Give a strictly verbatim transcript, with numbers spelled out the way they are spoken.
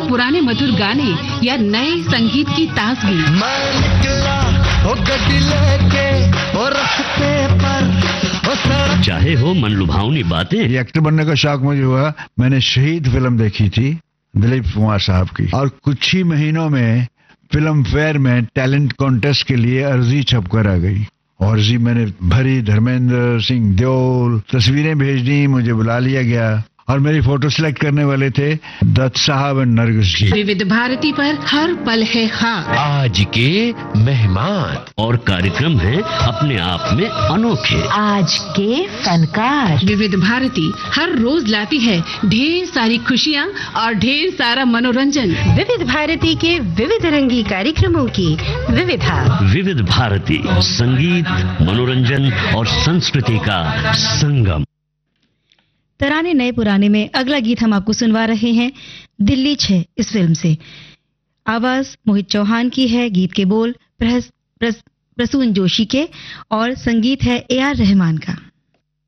पुराने मधुर गाने या नए संगीत की ताजगी। मैं निकला वो गड्डी लेके वो रास्ते पर वो सड़क। चाहे हो मनलुभावनी बातें। ये एक्टर बनने का शौक मुझे हुआ, मैंने शहीद फिल्म देखी थी दिलीप कुमार साहब की, और कुछ ही महीनों में फिल्म फेयर में टैलेंट कॉन्टेस्ट के लिए अर्जी छपकर आ गई। और जी मैंने भरी, धर्मेंद्र सिंह देओल, तस्वीरें भेज दी, मुझे बुला लिया गया और मेरी फोटो सिलेक्ट करने वाले थे दत्त साहब और नरगिस जी। विविध भारती पर हर पल है खास। आज के मेहमान और कार्यक्रम है अपने आप में अनोखे। आज के फनकार। विविध भारती हर रोज लाती है ढेर सारी खुशियाँ और ढेर सारा मनोरंजन। विविध भारती के विविध रंगी कार्यक्रमों की विविधा। विविध भारती, संगीत, मनोरंजन और संस्कृति का संगम। तराने नए पुराने में अगला गीत हम आपको सुनवा रहे हैं दिल्ली छह इस फिल्म से। आवाज मोहित चौहान की है, गीत के बोल प्रसून जोशी के और संगीत है ए आर रहमान का।